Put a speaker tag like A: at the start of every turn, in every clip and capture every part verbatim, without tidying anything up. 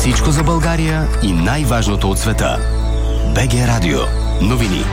A: Всичко за България и най-важното от света. БГ Радио. Новини.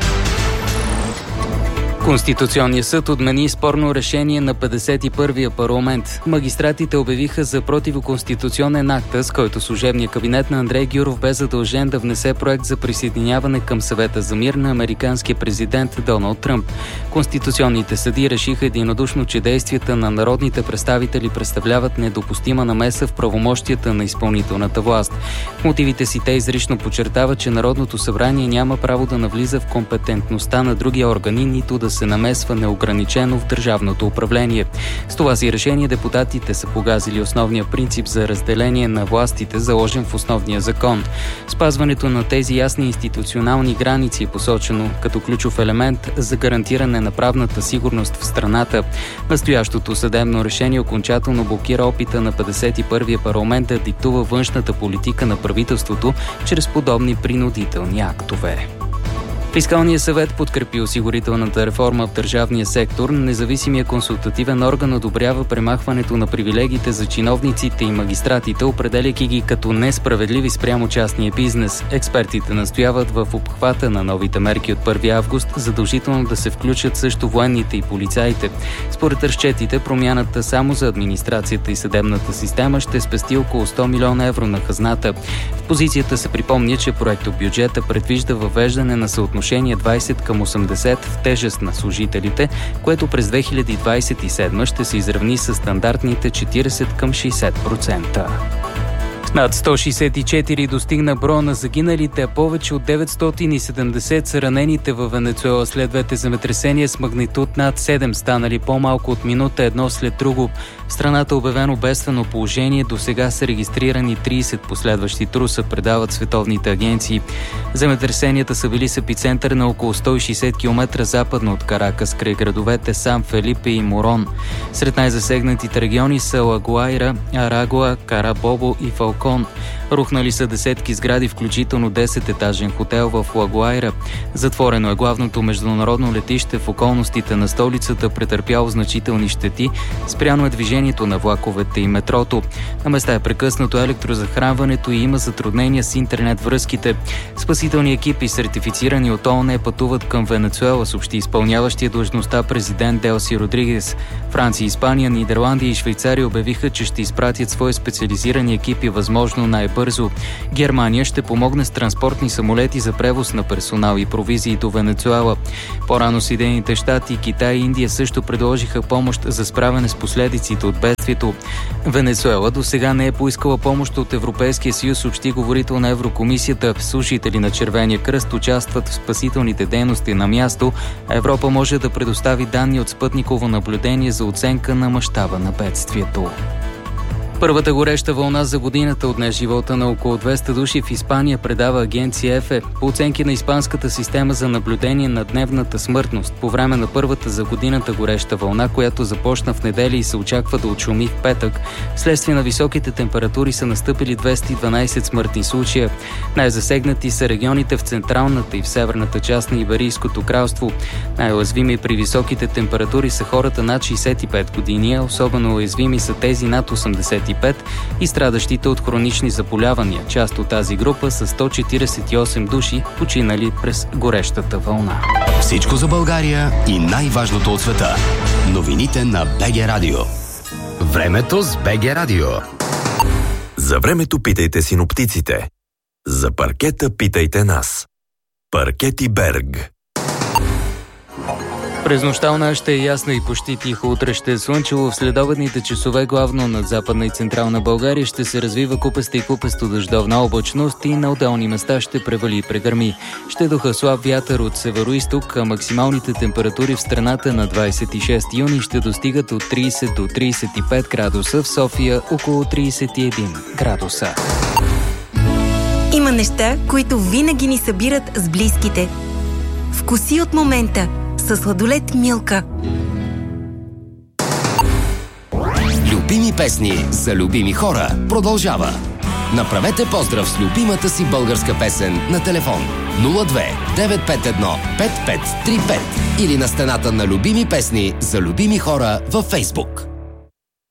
B: Конституционният съд отмени спорно решение на петдесет и първия парламент. Магистратите обявиха за противоконституционен акт, с който служебният кабинет на Андрей Гюров бе задължен да внесе проект за присъединяване към Съвета за мир на американския президент Доналд Тръмп. Конституционните съдии решиха единодушно, че действията на народните представители представляват недопустима намеса в правомощията на изпълнителната власт. В мотивите си те изрично подчертават, че Народното събрание няма право да навлиза в компетентността на други органи, нито да се намесва неограничено в държавното управление. С това си решение депутатите са погазили основния принцип за разделение на властите, заложен в основния закон. Спазването на тези ясни институционални граници е посочено като ключов елемент за гарантиране на правната сигурност в страната. Настоящото съдебно решение окончателно блокира опита на петдесет и първия парламент да диктува външната политика на правителството чрез подобни принудителни актове. Фискалният съвет подкрепи осигурителната реформа в държавния сектор. Независимия консултативен орган одобрява премахването на привилегиите за чиновниците и магистратите, определяйки ги като несправедливи спрямо частния бизнес. Експертите настояват в обхвата на новите мерки от първи август задължително да се включат също военните и полицаите. Според разчетите, промяната само за администрацията и съдебната система ще спести около сто милиона евро на хазната. В позицията се припомня, че проектобюджета предвижда въвеждане на съотношение двайсет към осемдесет в тежест на служителите, което през две хиляди двайсет и седма ще се изравни с стандартните четирийсет към шейсет процента. Над сто шейсет и четири достигна броя на загиналите, а повече от деветстотин и седемдесет са ранените във Венецуела след двете земетресения с магнитуд над седем, станали по-малко от минута едно след друго. В страната е обявено бедствено положение, до сега са регистрирани трийсет последващи труса, предават световните агенции. Земетресенията са били с епицентър на около сто и шейсет километра западно от Каракас, край градовете Сан Фелипе и Морон. Сред най-засегнатите региони са Лагуайра, Арагуа, Карабобо и Фалкон. Рухнали са десетки сгради, включително десететажен хотел в Лагуайра. Затворено е главното международно летище в околностите на столицата, претърпяло значителни щети. Спряно е движението на влаковете и метрото. На места е прекъснато електрозахранването и има затруднения с интернет връзките. Спасителни екипи, сертифицирани от ООН, пътуват към Венецуела, съобщи изпълняващия длъжността президент Делси Родригес. Франция, Испания, Нидерландия и Швейцария обявиха, че ще изпратят свои специализирани екипи възможно най-бързо. Германия ще помогне с транспортни самолети за превоз на персонал и провизии до Венецуела. По-рано Съединените щати, Китай и Индия също предложиха помощ за справяне с последиците от бедствието. Венецуела до сега не е поискала помощ от Европейския съюз, съобщи говорител на Еврокомисията. Служители на Червения кръст участват в спасителните дейности на място, а Европа може да предостави данни от спътниково наблюдение за оценка на мащаба на бедствието. Първата гореща вълна за годината отне живота на около двеста души в Испания, предава агенция ЕФЕ. По оценки на испанската система за наблюдение на дневната смъртност, по време на първата за годината гореща вълна, която започна в неделя и се очаква да отшуми в петък, вследствие на високите температури са настъпили двеста и дванайсет смъртни случая. Най-засегнати са регионите в централната и в северната част на Иберийското кралство. Най-уязвими при високите температури са хората над шейсет и пет години, а особено уязвими са тези над осемдесет и пет и страдащите от хронични заболявания. Част от тази група са сто четирийсет и осем души, починали през горещата вълна.
A: Всичко за България и най-важното от света. Новините на БГ Радио. Времето с БГ Радио.
C: За времето питайте синоптиците. За паркета питайте нас. Паркети Берг.
B: През нощта ще е ясно и почти тихо. Утре ще е слънчево. В следобедните часове главно над Западна и Централна България ще се развива купеста и купесто дъждовна облачност и на отделни места ще превали и прегърми. Ще духа слаб вятър от североизток, а максималните температури в страната на двайсет и шести юни ще достигат от трийсет до трийсет и пет градуса, в София около трийсет и един градуса.
D: Има неща, които винаги ни събират с близките. Вкуси от момента с сладолед Милка.
A: Любими песни за любими хора продължава. Направете поздрав с любимата си българска песен на телефон нула две девет пет едно пет пет три пет или на стената на любими песни за любими хора във Фейсбук.